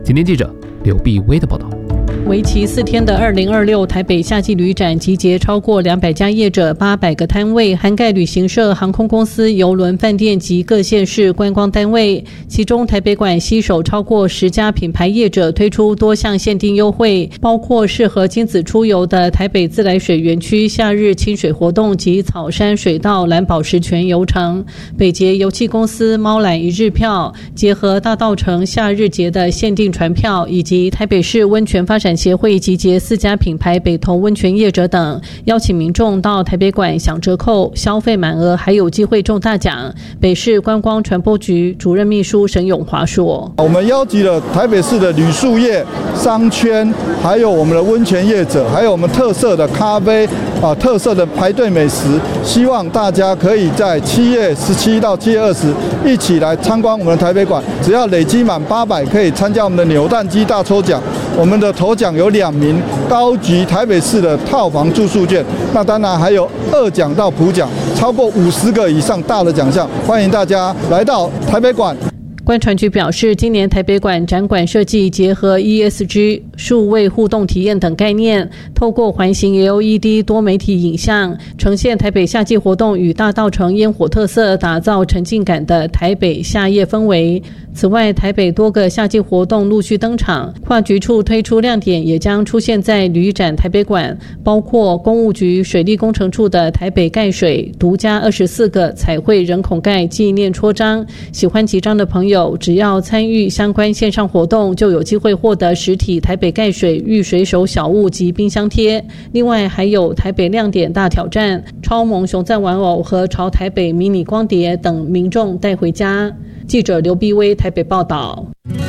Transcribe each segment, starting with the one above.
今天记者刘碧威的报道。 为期4天的2026台北夏季旅展集结超过200家业者800个摊位，涵盖旅行社、航空公司、邮轮、饭店及各县市观光单位。其中台北馆携手超过10家品牌业者推出多项限定优惠，包括适合亲子出游的台北自来水园区夏日亲水活动及草山水道蓝宝石泉游程，北捷油气公司猫缆一日票，结合大稻埕夏日节的限定船票，以及台北市温泉发展协会集结4家品牌北投温泉业者等，邀请民众到台北馆享折扣，消费满额还有机会中大奖。北市观光传播局主任秘书沈永华说：“ 我们邀集了台北市的旅宿业、商圈，还有我们的温泉业者，还有我们特色的咖啡特色的排队美食，希望大家可以在7月17到7月20一起来参观我们的台北馆。只要累积满800，可以参加我们的扭蛋机大抽奖。我们的头奖有2名高级台北市的套房住宿券，那当然还有2奖到普奖，超过50个以上大的奖项，欢迎大家来到台北馆。” 观传局表示，今年台北馆展馆设计结合 ESG 数位互动体验等概念，透过环形 LED 多媒体影像，呈现台北夏季活动与大稻埕烟火特色，打造沉浸感的台北夏夜氛围。此外，台北多个夏季活动陆续登场，跨局处推出亮点也将出现在旅展台北馆，包括公务局水利工程处的台北盖水，独家24个彩绘人孔盖纪念戳章。喜欢集章的朋友，只要参与相关线上活动，就有机会获得实体台北盖水御水手小物及冰箱贴。另外还有台北亮点大挑战、超萌熊赞玩偶和朝台北迷你光碟等民众带回家。记者刘碧威台北报道。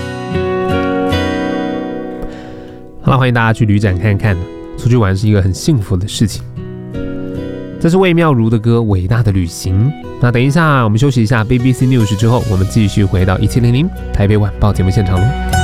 好了，欢迎大家去旅展看看，出去玩是一个很幸福的事情。这是魏妙如的歌《伟大的旅行》。那等一下我们休息一下 BBC News 之后，我们继续回到1700台北晚报节目现场喽。